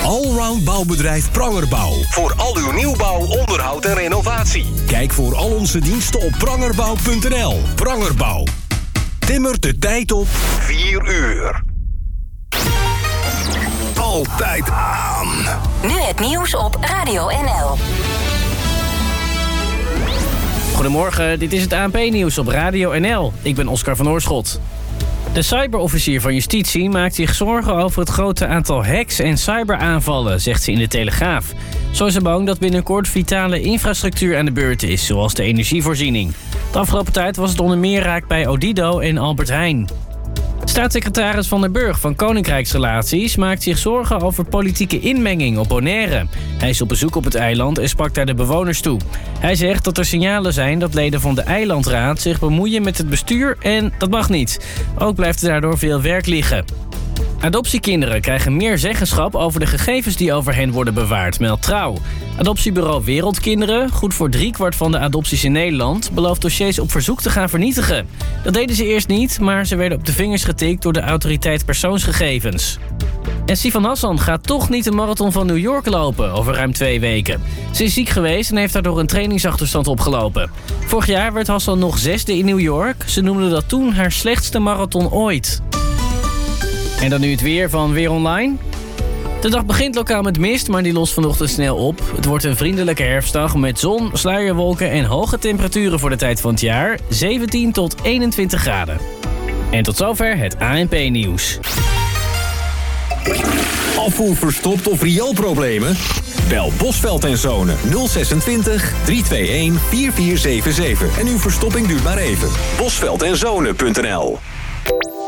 Allround bouwbedrijf Prangerbouw. Voor al uw nieuwbouw, onderhoud en renovatie. Kijk voor al onze diensten op prangerbouw.nl. Prangerbouw. Timmert de tijd op 4 uur. Altijd aan. Nu het nieuws op Radio NL. Goedemorgen, dit is het ANP-nieuws op Radio NL. Ik ben Oscar van Oorschot. De cyberofficier van Justitie maakt zich zorgen over het grote aantal hacks en cyberaanvallen, zegt ze in de Telegraaf. Zo is ze bang dat binnenkort vitale infrastructuur aan de beurt is, zoals de energievoorziening. De afgelopen tijd was het onder meer raak bij Odido en Albert Heijn. Staatssecretaris Van der Burg van Koninkrijksrelaties maakt zich zorgen over politieke inmenging op Bonaire. Hij is op bezoek op het eiland en sprak daar de bewoners toe. Hij zegt dat er signalen zijn dat leden van de eilandraad zich bemoeien met het bestuur en dat mag niet. Ook blijft er daardoor veel werk liggen. Adoptiekinderen krijgen meer zeggenschap over de gegevens die over hen worden bewaard, meldt Trouw. Adoptiebureau Wereldkinderen, goed voor 3/4 van de adopties in Nederland, belooft dossiers op verzoek te gaan vernietigen. Dat deden ze eerst niet, maar ze werden op de vingers getikt door de autoriteit persoonsgegevens. En Sifan Hassan gaat toch niet de marathon van New York lopen over ruim 2 weken. Ze is ziek geweest en heeft daardoor een trainingsachterstand opgelopen. Vorig jaar werd Hassan nog 6e in New York. Ze noemde dat toen haar slechtste marathon ooit. En dan nu het weer van Weer Online. De dag begint lokaal met mist, maar die lost vanochtend snel op. Het wordt een vriendelijke herfstdag met zon, sluierwolken en hoge temperaturen voor de tijd van het jaar. 17 tot 21 graden. En tot zover het ANP-nieuws. Afvoer verstopt of rioolproblemen? Bel Bosveld en Zonen 026 321 4477. En uw verstopping duurt maar even. Bosveld en Zonen.nl